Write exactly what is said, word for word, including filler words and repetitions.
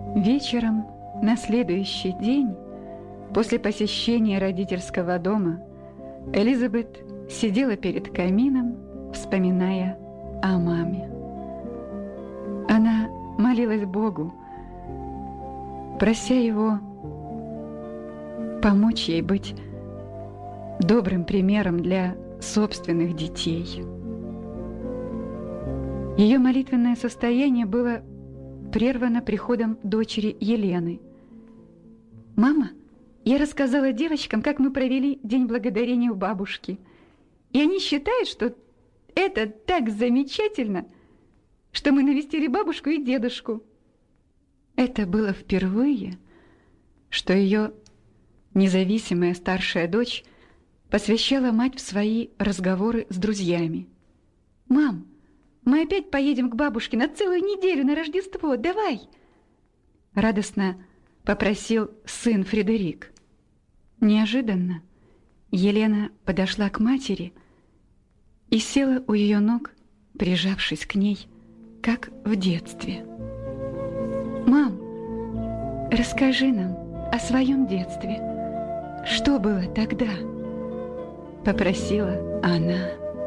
Вечером на следующий день, после посещения родительского дома, Элизабет сидела перед камином, вспоминая о маме. Она молилась Богу, прося Его помочь ей быть добрым примером для собственных детей. Ее молитвенное состояние было прервано приходом дочери Елены. «Мама, я рассказала девочкам, как мы провели День Благодарения у бабушки, и они считают, что это так замечательно, что мы навестили бабушку и дедушку». Это было впервые, что ее независимая старшая дочь посвящала мать в свои разговоры с друзьями. «Мам, мы опять поедем к бабушке на целую неделю на Рождество, давай!» Радостно попросил сын Фредерик. Неожиданно Елена подошла к матери и села у ее ног, прижавшись к ней, как в детстве. «Мам, расскажи нам о своем детстве. Что было тогда?» — попросила она.